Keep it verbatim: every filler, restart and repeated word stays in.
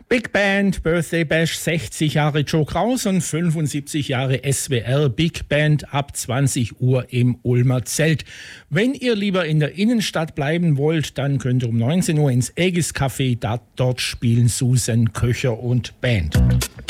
Big Band, Birthday Bash, sechzig Jahre Joe Kraus und fünfundsiebzig Jahre S W R Big Band ab zwanzig Uhr im Ulmer Zelt. Wenn ihr lieber in der Innenstadt bleiben wollt, dann könnt ihr um neunzehn Uhr ins Aegis Café, da, dort spielen Susan Köcher und Band.